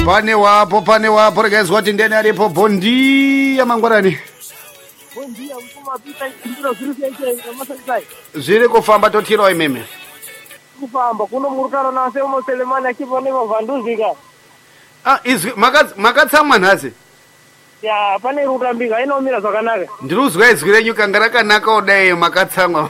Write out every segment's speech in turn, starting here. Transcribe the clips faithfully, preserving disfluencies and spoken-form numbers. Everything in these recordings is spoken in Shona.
Pane wapo pane wapo regezwa kuti ndene aripo bondi ya mangwarani. Bondi ya mfuma pita ndiro ziri kuite masai. Zviri kufamba totiro imeme. Kufamba kuno murutaro na sema Selemani akipone mavanduzika. Ah izwi makatsamwa nhasi. Ya pane rutambika inomira zvakanaka. Ndiruzwa izwi renyu kanga rakanaka odai makatsamwa.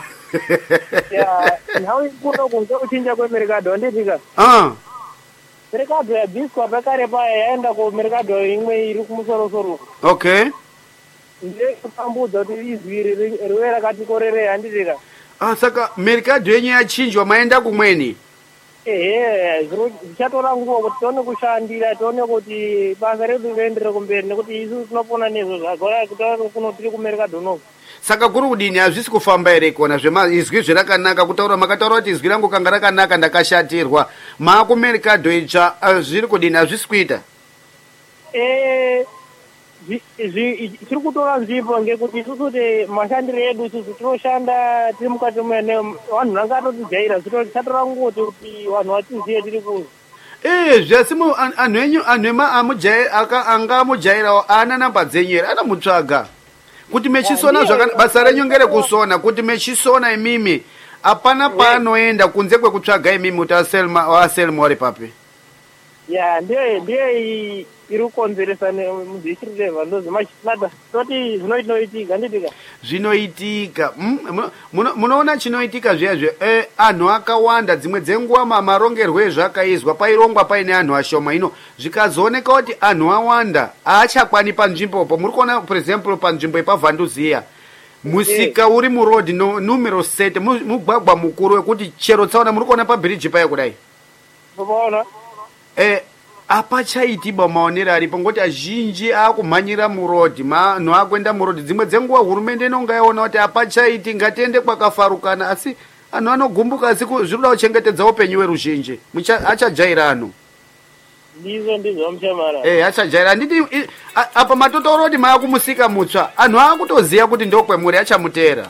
Ya nawe kuno kunze kuchinja kwemerikado ndipika. Ah. Merikado ya biswa bakare paya yaenda ku merikado imwe iri kumusoro soro. Okay. Ndiye kutambudza kuti izwi riwe rakatikorere handizika. Ah saka merikado yenyu yachinjwa maenda kumweni. Ehe, zviro zvichatora nguva kuti tione kushandira tione kuti basa redu riendere kumberi nekuti isu tinopona nezvo zvagora kutaura kuno tiri kumerikado noku. Saka kuri kudini hazvisi kufamba ere kona zvema izwi zvirakanaka kutaura makataura kuti izwi rangu kanga rakanaka ndakashatirwa maakumerikado itsva zviri kudini hazvisi kuita. Eh tiri kutora nzvimbo ngekuti isusu kuti mashandiro edu isusu tinoshanda tiri mukati mene vanhu vanga atotijaira zvino tichatora nguva kuti vanhu vatiziye tiri kuzi. Eh zvasimu anhu enyu anhu ema amujaira aka anga amujairawo ana namba dzenyu ere ana mutsvaga kuti mechisona zvakana basa renyu ngere kusona kuti mechisona imimi apana paanoenda kunze kwekutsvaga imimi kuti aselma waselma uri papi. Ya ndiye ndiye iri kukonzeresa mudistrict level ndozimachilada toti zvinoitika nditika zvinoitika munoona chinoitika zviyazve eh anhu akawanda dzimwe dzenguva mamarongerwe zvakaizwa pairongwa paine anhu ashoma ino zvikazooneka kuti anhu awanda aachakwani panzvimbopo muri kuona for example panzvimbo yepavhanduziya musika uri muroad no, numero set mugwagwa mukuru wekuti chero tsaona muri kuona pabiriji paya kudai unaona eh apachaiti bamaonera aripo ngoti azhinji akumhanyira murodhi manhu akuenda murodhi dzimwe dzenguva hurumende inonga yaona kuti apachaiti ngatiende kwakafarukana asi anhu anogumbuka asi zvinoda kuchengetedza upenyu weruzhinji achajaira anhu ndizvo ndizvo muchamara eh achajaira handiti apa matotaura kuti maakumusika mutsva anhu akutoziva kuti ndokwemuri achamutera.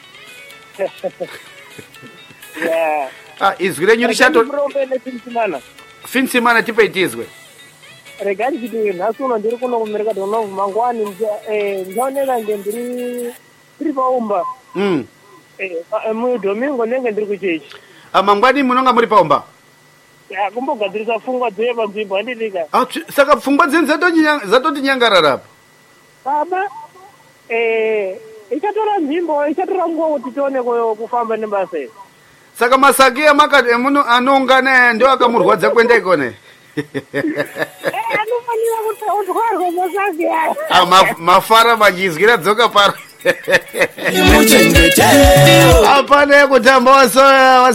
Yeah. Ah izwi renyu richato finsimana tipe itizwe. Regari kuti nhasi uno ndiri kuno kumerikado no mangwani eh ndioneka nge ndiri ndiri paumba. Mm. Eh mu domingo nenge ndiri kuchechi. Amangwani munonga muri paumba? Ya kumbogadzirisa pfungwa dzepa panzvimbo handitika. Ah saka pfungwa dzenyu zatonyanga zatoti nyangarara apa. Baba eh ichatora nzvimbo ichatora nguva kuti tione kufamba nebasa. Saka masaki amakati muno anongana ndio akamurwadza kwenda ikone. Eh anofanira kuti utwarwe masaki. Ah mafara majizgira dzoka paro. Imuchengete. Apane kutamba waso